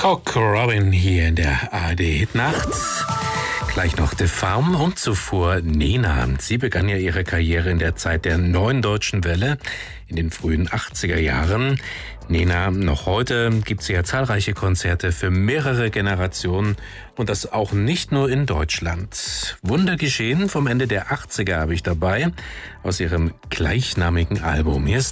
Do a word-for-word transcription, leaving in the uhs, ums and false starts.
Cock Robin hier in der A R D-Hitnacht. Gleich noch The Farm und zuvor Nena. Sie begann ja ihre Karriere in der Zeit der Neuen Deutschen Welle in den frühen achtziger Jahren. Nena, noch heute gibt sie ja zahlreiche Konzerte für mehrere Generationen und das auch nicht nur in Deutschland. Wunder geschehen vom Ende der achtziger habe ich dabei aus ihrem gleichnamigen Album. Hier ist